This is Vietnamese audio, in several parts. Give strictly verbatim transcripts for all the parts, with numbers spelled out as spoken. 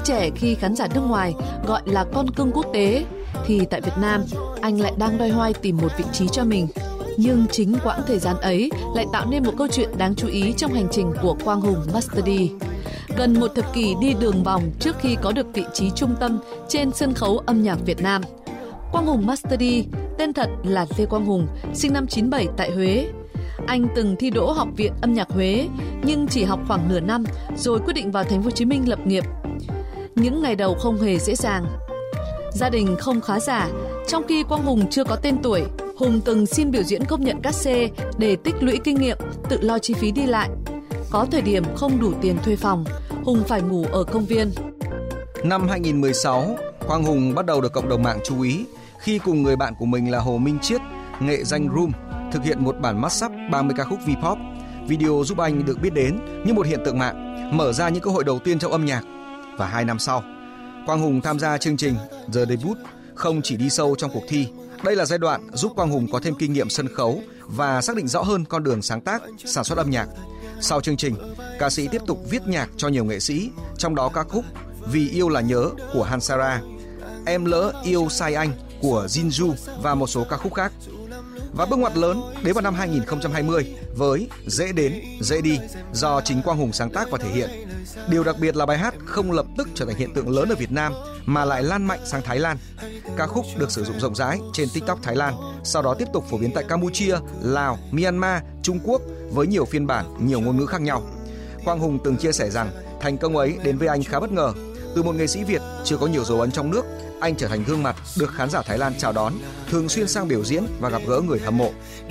trẻ khi khán giả nước ngoài gọi là con cưng quốc tế, thì tại Việt Nam, anh lại đang loay hoay tìm một vị trí cho mình. Nhưng chính quãng thời gian ấy lại tạo nên một câu chuyện đáng chú ý trong hành trình của Quang Hùng Master D. Gần một thập kỷ đi đường vòng trước khi có được vị trí trung tâm trên sân khấu âm nhạc Việt Nam. Quang Hùng Master D, tên thật là Lê Quang Hùng, sinh năm chín bảy tại Huế. Anh từng thi đỗ Học viện Âm nhạc Huế, nhưng chỉ học khoảng nửa năm rồi quyết định vào Thành phố Hồ Chí Minh lập nghiệp. Những ngày đầu không hề dễ dàng. Gia đình không khá giả, trong khi Quang Hùng chưa có tên tuổi, Hùng từng xin biểu diễn công nhận cát xê để tích lũy kinh nghiệm, tự lo chi phí đi lại. Có thời điểm không đủ tiền thuê phòng, Hùng phải ngủ ở công viên. Năm hai nghìn mười sáu, Quang Hùng bắt đầu được cộng đồng mạng chú ý khi cùng người bạn của mình là Hồ Minh Chiết, nghệ danh Room, thực hiện một bản mashup ba mươi ca khúc V-pop. Video giúp anh được biết đến như một hiện tượng mạng, mở ra những cơ hội đầu tiên trong âm nhạc. Và hai năm sau, Quang Hùng tham gia chương trình The Debut, không chỉ đi sâu trong cuộc thi. Đây là giai đoạn giúp Quang Hùng có thêm kinh nghiệm sân khấu và xác định rõ hơn con đường sáng tác, sản xuất âm nhạc. Sau chương trình, ca sĩ tiếp tục viết nhạc cho nhiều nghệ sĩ, trong đó ca khúc Vì yêu là nhớ của Hansara, Em lỡ yêu sai anh của Jinju và một số ca khúc khác. Và bước ngoặt lớn đến vào năm hai nghìn không trăm hai mươi với Dễ đến, dễ đi do chính Quang Hùng sáng tác và thể hiện. Điều đặc biệt là bài hát không lập tức trở thành hiện tượng lớn ở Việt Nam mà lại lan mạnh sang Thái Lan. Ca khúc được sử dụng rộng rãi trên TikTok Thái Lan, sau đó tiếp tục phổ biến tại Campuchia, Lào, Myanmar, Trung Quốc với nhiều phiên bản, nhiều ngôn ngữ khác nhau. Quang Hùng từng chia sẻ rằng thành công ấy đến với anh khá bất ngờ. Từ một nghệ sĩ Việt chưa có nhiều dấu ấn trong nước, anh trở thành gương mặt được khán giả Thái Lan chào đón, thường xuyên sang biểu diễn và gặp gỡ người hâm mộ.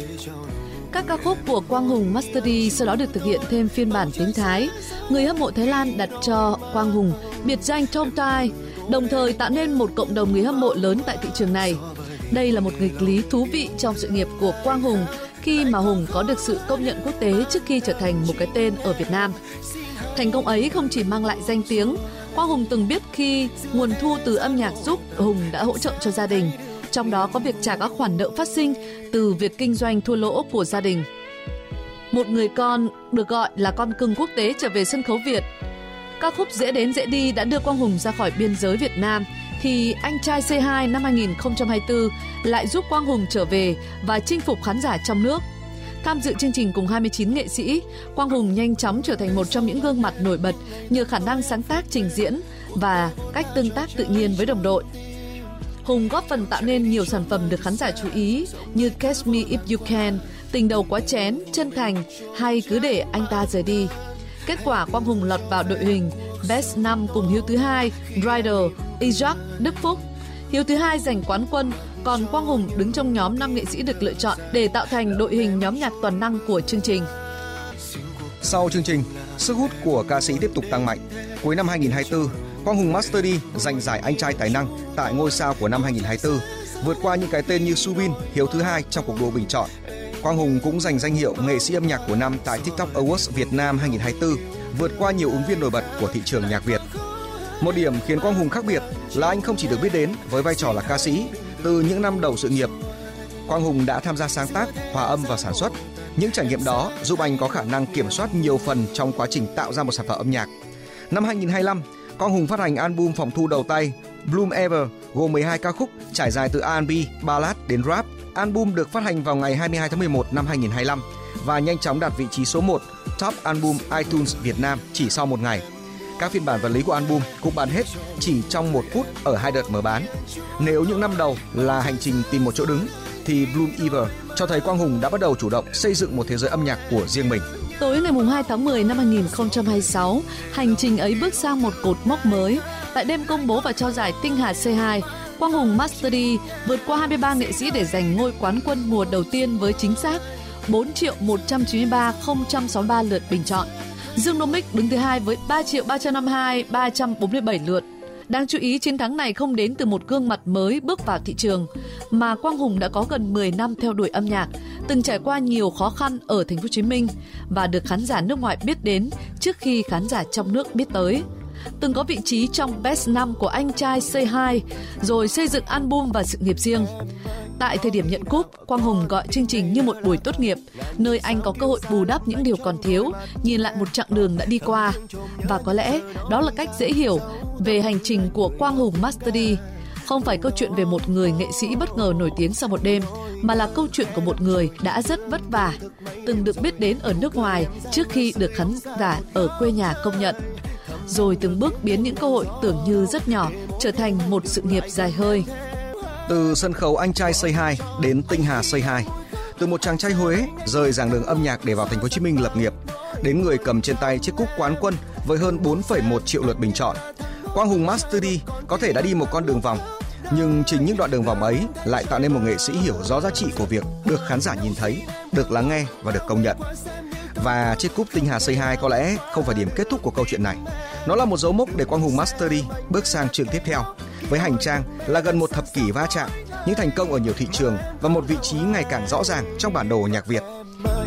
Các ca khúc của Quang Hùng Master D sau đó được thực hiện thêm phiên bản tiếng Thái. Người hâm mộ Thái Lan đặt cho Quang Hùng biệt danh Tom Tai, đồng thời tạo nên một cộng đồng người hâm mộ lớn tại thị trường này. Đây là một nghịch lý thú vị trong sự nghiệp của Quang Hùng khi mà Hùng có được sự công nhận quốc tế trước khi trở thành một cái tên ở Việt Nam. Thành công ấy không chỉ mang lại danh tiếng, Quang Hùng từng biết khi nguồn thu từ âm nhạc giúp Hùng đã hỗ trợ cho gia đình, trong đó có việc trả các khoản nợ phát sinh từ việc kinh doanh thua lỗ của gia đình. Một người con được gọi là con cưng quốc tế trở về sân khấu Việt. Ca khúc Dễ đến dễ đi đã đưa Quang Hùng ra khỏi biên giới Việt Nam, thì Anh trai xê hai năm hai nghìn không trăm hai mươi tư lại giúp Quang Hùng trở về và chinh phục khán giả trong nước. Tham dự chương trình cùng hai mươi chín nghệ sĩ, Quang Hùng nhanh chóng trở thành một trong những gương mặt nổi bật nhờ khả năng sáng tác, trình diễn và cách tương tác tự nhiên với đồng đội. Hùng góp phần tạo nên nhiều sản phẩm được khán giả chú ý như Catch Me If You Can, Tình đầu quá chén, Chân thành hay Cứ để anh ta rời đi. Kết quả Quang Hùng lọt vào đội hình Best năm cùng Hiếu thứ hai, Rider, Isaac, Đức Phúc. Hiếu thứ hai giành quán quân, còn Quang Hùng đứng trong nhóm năm nghệ sĩ được lựa chọn để tạo thành đội hình nhóm nhạc toàn năng của chương trình. Sau chương trình, sức hút của ca sĩ tiếp tục tăng mạnh. Cuối năm hai nghìn không trăm hai mươi tư, Quang Hùng Master D giành giải Anh trai tài năng tại Ngôi sao của năm hai nghìn không trăm hai mươi tư, vượt qua những cái tên như Subin, Hiếu thứ hai trong cuộc đua bình chọn. Quang Hùng cũng giành danh hiệu nghệ sĩ âm nhạc của năm tại TikTok Awards Việt Nam hai nghìn không trăm hai mươi tư, vượt qua nhiều ứng viên nổi bật của thị trường nhạc Việt. Một điểm khiến Quang Hùng khác biệt là anh không chỉ được biết đến với vai trò là ca sĩ. Từ những năm đầu sự nghiệp, Quang Hùng đã tham gia sáng tác, hòa âm và sản xuất. Những trải nghiệm đó giúp anh có khả năng kiểm soát nhiều phần trong quá trình tạo ra một sản phẩm âm nhạc. Năm hai nghìn không trăm hai mươi lăm, Quang Hùng phát hành album phòng thu đầu tay Bloom Ever gồm mười hai ca khúc trải dài từ R and B, ballad đến rap. Album được phát hành vào ngày hai mươi hai tháng mười một năm hai nghìn không trăm hai mươi lăm và nhanh chóng đạt vị trí số một Top Album iTunes Việt Nam chỉ sau một ngày. Các phiên bản vật lý của album cũng bán hết chỉ trong một phút ở hai đợt mở bán. Nếu những năm đầu là hành trình tìm một chỗ đứng, thì Bloom Ever cho thấy Quang Hùng đã bắt đầu chủ động xây dựng một thế giới âm nhạc của riêng mình. Tối ngày hai tháng mười năm hai nghìn không trăm hai mươi sáu, hành trình ấy bước sang một cột mốc mới. Tại đêm công bố và trao giải Tinh Hà xê hai, Quang Hùng Master D vượt qua hai mươi ba nghệ sĩ để giành ngôi quán quân mùa đầu tiên với chính xác bốn triệu một trăm chín mươi ba nghìn không trăm sáu mươi ba lượt bình chọn. Dương Đô Mích đứng thứ hai với ba triệu ba trăm năm mươi hai nghìn ba trăm bốn mươi bảy lượt. Đáng chú ý, chiến thắng này không đến từ một gương mặt mới bước vào thị trường, mà Quang Hùng đã có gần mười năm theo đuổi âm nhạc, từng trải qua nhiều khó khăn ở Thành phố Hồ Chí Minh và được khán giả nước ngoài biết đến trước khi khán giả trong nước biết tới. Từng có vị trí trong Best năm của Anh trai xê hai, rồi xây dựng album và sự nghiệp riêng. Tại thời điểm nhận cúp, Quang Hùng gọi chương trình như một buổi tốt nghiệp, nơi anh có cơ hội bù đắp những điều còn thiếu, nhìn lại một chặng đường đã đi qua. Và có lẽ đó là cách dễ hiểu về hành trình của Quang Hùng Master D. Không phải câu chuyện về một người nghệ sĩ bất ngờ nổi tiếng sau một đêm, mà là câu chuyện của một người đã rất vất vả, từng được biết đến ở nước ngoài trước khi được khán giả ở quê nhà công nhận, rồi từng bước biến những cơ hội tưởng như rất nhỏ trở thành một sự nghiệp dài hơi. Từ sân khấu Anh Trai Say Hi đến Tinh Hà Say Hi, từ một chàng trai Huế rời giảng đường âm nhạc để vào thành phố Hồ Chí Minh lập nghiệp, đến người cầm trên tay chiếc cúp quán quân với hơn bốn phẩy một triệu lượt bình chọn, Quang Hùng Master D có thể đã đi một con đường vòng, nhưng chính những đoạn đường vòng ấy lại tạo nên một nghệ sĩ hiểu rõ giá trị của việc được khán giả nhìn thấy, được lắng nghe và được công nhận. Và chiếc cúp Tinh Hà Say Hi có lẽ không phải điểm kết thúc của câu chuyện này. Nó là một dấu mốc để Quang Hùng Master D bước sang chương tiếp theo, với hành trang là gần một thập kỷ va chạm, những thành công ở nhiều thị trường và một vị trí ngày càng rõ ràng trong bản đồ nhạc Việt.